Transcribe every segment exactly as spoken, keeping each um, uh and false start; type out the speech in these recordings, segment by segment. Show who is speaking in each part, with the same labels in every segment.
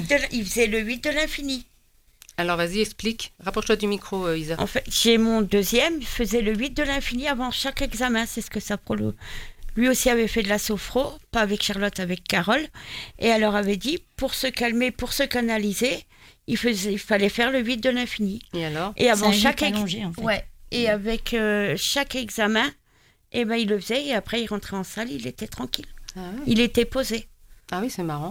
Speaker 1: de, il faisait le huit de l'infini.
Speaker 2: Alors vas-y, explique. Rapproche-toi du micro, euh, Isa.
Speaker 1: En fait, j'ai mon deuxième, il faisait le huit de l'infini avant chaque examen. C'est ce que ça prolo. Lui aussi avait fait de la sophro, pas avec Charlotte, avec Carole. Et elle leur avait dit, pour se calmer, pour se canaliser, il, faisait, il fallait faire le huit de l'infini.
Speaker 2: Et alors ?
Speaker 1: Et avant
Speaker 3: Ça
Speaker 1: chaque
Speaker 3: ex... allongé, en fait.
Speaker 1: Ouais. Et avec euh, chaque examen, eh ben, il le faisait. Et après, il rentrait en salle, il était tranquille.
Speaker 2: Ah oui.
Speaker 1: Il était posé.
Speaker 2: Ah oui, c'est marrant.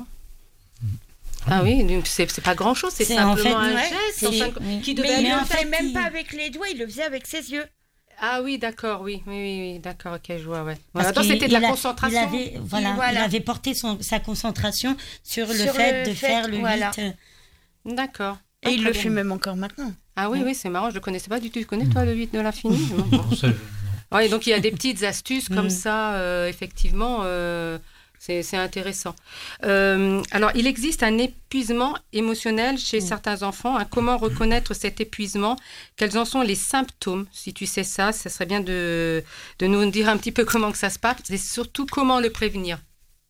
Speaker 2: Ah oui, donc c'est, c'est pas grand-chose, c'est,
Speaker 3: C'est
Speaker 2: simplement
Speaker 3: en fait,
Speaker 2: un
Speaker 1: ouais,
Speaker 2: geste
Speaker 3: c'est-
Speaker 2: enfin,
Speaker 3: oui.
Speaker 2: qui
Speaker 1: Mais
Speaker 2: devait
Speaker 1: il
Speaker 2: aller
Speaker 1: le
Speaker 2: en
Speaker 1: faisait
Speaker 2: fait.
Speaker 1: même
Speaker 3: il-
Speaker 1: pas avec les doigts, il le faisait avec ses yeux.
Speaker 2: Ah oui, d'accord, oui, oui, oui, oui, d'accord, ok, je vois, ouais.
Speaker 3: Parce
Speaker 2: Voilà, donc
Speaker 3: qu'il-
Speaker 2: c'était de la
Speaker 3: il a-
Speaker 2: concentration.
Speaker 3: Il avait, voilà,
Speaker 1: Il- voilà.
Speaker 3: il avait porté son, sa concentration sur le
Speaker 1: Sur
Speaker 3: fait
Speaker 1: le
Speaker 3: de
Speaker 1: fait,
Speaker 3: faire le
Speaker 1: voilà.
Speaker 3: huit. euh,
Speaker 2: D'accord.
Speaker 1: Et
Speaker 2: Ah,
Speaker 1: il
Speaker 2: très
Speaker 1: le
Speaker 2: bien.
Speaker 1: fait même encore maintenant.
Speaker 2: Ah oui, oui, c'est marrant, je le connaissais pas du tout. Tu connais toi le huit de l'infini ? Non.
Speaker 4: Non, ça, je- non.
Speaker 2: Ouais, donc il y a des petites astuces comme
Speaker 3: Mm.
Speaker 2: ça, euh, effectivement, euh, c'est, c'est intéressant. Euh, alors, il existe un épuisement émotionnel chez
Speaker 3: Mm.
Speaker 2: certains enfants. Hein. Comment reconnaître cet épuisement ? Quels en sont les symptômes ? Si tu sais ça, ça serait bien de, de nous dire un petit peu comment que ça se passe et surtout comment le prévenir.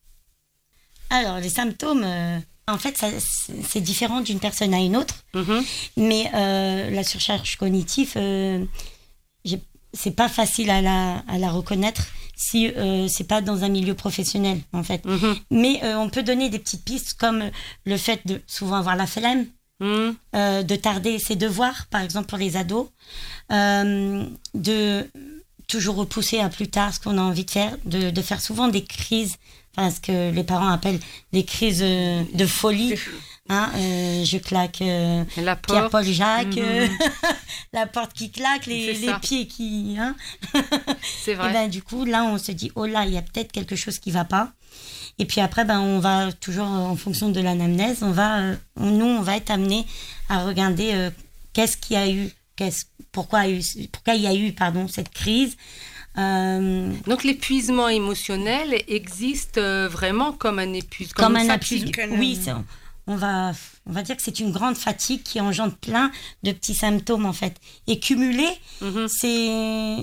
Speaker 3: Alors, les symptômes, euh, en fait, ça- c'est c'est différent d'une personne à une autre,
Speaker 2: Mhm.
Speaker 3: mais euh, la surcharge cognitive, euh, j'ai- c'est pas facile à la, à la reconnaître si euh, c'est pas dans un milieu professionnel, en fait.
Speaker 2: Mhm.
Speaker 3: Mais euh, on peut donner des petites pistes comme le fait de souvent avoir la flemme,
Speaker 2: Mhm.
Speaker 3: euh, de tarder ses devoirs, par exemple pour les ados, euh, de toujours repousser à plus tard ce qu'on a envie de faire, de, de faire souvent des crises, enfin ce que les parents appellent des crises euh, de folie. Hein, euh, je claque euh,
Speaker 2: La porte.
Speaker 3: Pierre-Paul Jacques,
Speaker 2: Mhm.
Speaker 3: euh, la porte qui claque, les,
Speaker 2: C'est
Speaker 3: les
Speaker 2: ça.
Speaker 3: pieds qui... Hein.
Speaker 2: C'est
Speaker 3: Et
Speaker 2: vrai.
Speaker 3: ben du coup, là, on se dit, oh là, il y a peut-être quelque chose qui va pas. Et puis après, ben, on va toujours, euh, en fonction de l'anamnèse, on va, euh, on- nous, on va être amené à regarder euh, qu'est-ce qu'il y a eu, qu'est-ce, pourquoi, il y a eu, pourquoi il y a eu pardon, cette crise. Euh,
Speaker 2: Donc l'épuisement émotionnel existe euh, vraiment comme un épuisement,
Speaker 3: comme,
Speaker 2: une
Speaker 3: un
Speaker 2: fatigue.
Speaker 3: épuisement. Oui, c'est- on va, on va dire que c'est une grande fatigue qui engendre plein de petits symptômes, en fait. Et cumulé,
Speaker 2: Mhm.
Speaker 3: c'est,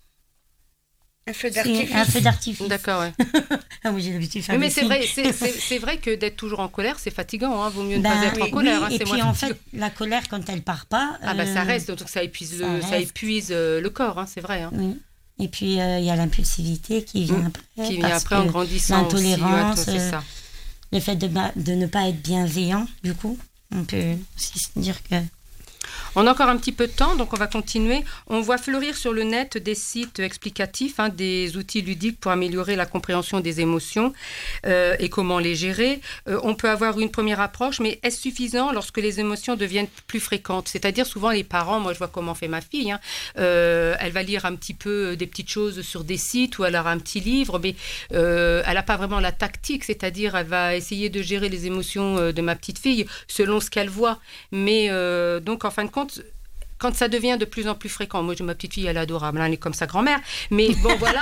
Speaker 1: Un feu
Speaker 3: c'est
Speaker 1: d'artifice.
Speaker 3: un feu d'artifice.
Speaker 2: D'accord, ouais.
Speaker 3: Ah oui, j'ai l'habitude de faire
Speaker 2: Oui, mais
Speaker 3: des
Speaker 2: c'est
Speaker 3: signes.
Speaker 2: vrai, c'est, c'est, c'est vrai que d'être toujours en colère, c'est fatigant. Hein. Vaut mieux ne
Speaker 3: Ben,
Speaker 2: pas être en
Speaker 3: oui,
Speaker 2: colère. hein,
Speaker 3: et
Speaker 2: c'est
Speaker 3: puis
Speaker 2: moins
Speaker 3: en
Speaker 2: fatigant.
Speaker 3: fait, la colère, quand elle part pas...
Speaker 2: Ah bah ça
Speaker 3: euh,
Speaker 2: reste, donc ça épuise,
Speaker 3: ça
Speaker 2: le, ça
Speaker 3: reste.
Speaker 2: épuise euh, le corps, hein, c'est vrai. Hein.
Speaker 3: Oui. Et puis, euh, il y a l'impulsivité qui vient
Speaker 2: Mm.
Speaker 3: après.
Speaker 2: Qui vient
Speaker 3: parce
Speaker 2: après
Speaker 3: que
Speaker 2: en grandissant aussi. ouais,
Speaker 3: l'intolérance,
Speaker 2: toi, c'est
Speaker 3: euh,
Speaker 2: ça.
Speaker 3: le fait de, ba- de ne pas être bienveillant, du coup, on peut aussi se dire que...
Speaker 2: On a encore un petit peu de temps, donc on va continuer. On voit fleurir sur le net des sites explicatifs, hein, des outils ludiques pour améliorer la compréhension des émotions euh, et comment les gérer. Euh, on peut avoir une première approche, mais est-ce suffisant lorsque les émotions deviennent plus fréquentes ? C'est-à-dire souvent les parents, moi je vois comment fait ma fille, hein, euh, elle va lire un petit peu des petites choses sur des sites ou elle aura un petit livre, mais euh, elle n'a pas vraiment la tactique, c'est-à-dire elle va essayer de gérer les émotions euh, de ma petite fille selon ce qu'elle voit. Mais euh, donc en fin de compte, quand ça devient de plus en plus fréquent, moi, j'ai ma petite fille, elle est adorable, hein, elle est comme sa grand-mère, mais bon, voilà.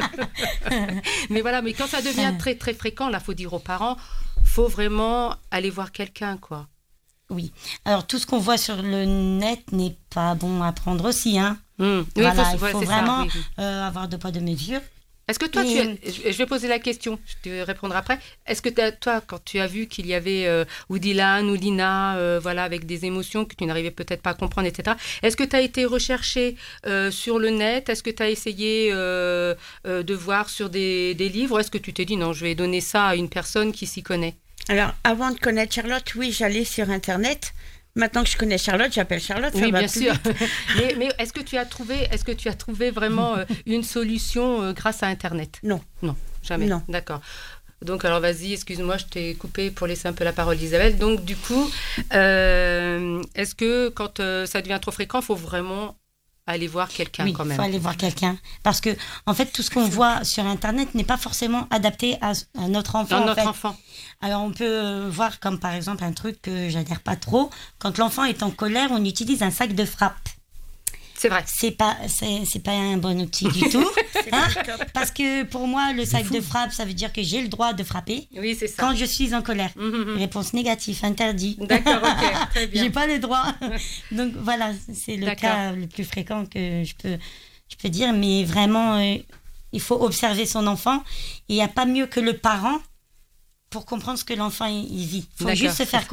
Speaker 2: mais voilà, mais quand ça devient très, très fréquent, là, faut dire aux parents, faut vraiment aller voir quelqu'un, quoi.
Speaker 3: Oui. Alors, tout ce qu'on voit sur le net n'est pas bon à prendre aussi, hein.
Speaker 2: Mmh. Oui,
Speaker 3: Voilà,
Speaker 2: faut-
Speaker 3: il
Speaker 2: ouais,
Speaker 3: faut
Speaker 2: c'est ça,
Speaker 3: vraiment
Speaker 2: oui, oui.
Speaker 3: euh, avoir de poids de mesure.
Speaker 2: Est-ce que toi,
Speaker 3: Et-
Speaker 2: tu as- je je vais poser la question, je te répondrai après. Est-ce que t'as- toi, quand tu as vu qu'il y avait euh, ou Dylan ou Lina, euh, voilà, avec des émotions que tu n'arrivais peut-être pas à comprendre, et cetera, est-ce que tu as été recherché euh, sur le net ? Est-ce que tu as essayé euh, euh, de voir sur des, des livres ? Est-ce que tu t'es dit, non, je vais donner ça à une personne qui s'y connaît ?
Speaker 1: Alors, avant de connaître Charlotte, oui, j'allais sur Internet. Maintenant que je connais Charlotte, j'appelle Charlotte. Ça
Speaker 2: Oui,
Speaker 1: va
Speaker 2: bien
Speaker 1: plus
Speaker 2: sûr.
Speaker 1: vite.
Speaker 2: mais mais est-ce que tu as trouvé, est-ce que tu as trouvé vraiment euh, une solution euh, grâce à Internet ?
Speaker 1: Non.
Speaker 2: Non, jamais.
Speaker 1: Non.
Speaker 2: D'accord. Donc, alors vas-y, excuse-moi, je t'ai coupé pour laisser un peu la parole d'Isabelle. Donc, du coup, euh, est-ce que quand euh, ça devient trop fréquent, il faut vraiment aller voir quelqu'un
Speaker 3: Oui,
Speaker 2: quand
Speaker 3: il
Speaker 2: même ?
Speaker 3: faut aller voir quelqu'un. Parce que, en fait, tout ce qu'on voit sur Internet n'est pas forcément adapté à, à notre enfant.
Speaker 2: Dans
Speaker 3: en
Speaker 2: notre
Speaker 3: fait.
Speaker 2: enfant.
Speaker 3: Alors, on peut euh, voir comme, par exemple, un truc que j'adhère pas trop. Quand l'enfant est en colère, on utilise un sac de frappe.
Speaker 2: C'est vrai.
Speaker 3: C'est pas, c'est, c'est pas un bon outil du tout.
Speaker 1: C'est
Speaker 3: hein,
Speaker 1: pas top.
Speaker 3: parce que pour moi, le sac de frappe, ça veut dire que j'ai le droit de frapper
Speaker 2: Oui, c'est ça.
Speaker 3: quand je suis en colère.
Speaker 2: Mhm, mhm.
Speaker 3: Réponse négative, interdit.
Speaker 2: D'accord, ok, très bien.
Speaker 3: J'ai pas le droit. Donc voilà, c'est le
Speaker 2: D'accord.
Speaker 3: cas le plus fréquent que je peux, je peux dire. Mais vraiment, euh, il faut observer son enfant. Et il n'y a pas mieux que le parent pour comprendre ce que l'enfant il, il vit. Il faut
Speaker 2: D'accord.
Speaker 3: juste se faire